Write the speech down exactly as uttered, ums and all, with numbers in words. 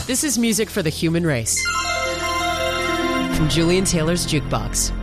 This is music for the human race. From Julian Taylor's Jukebox.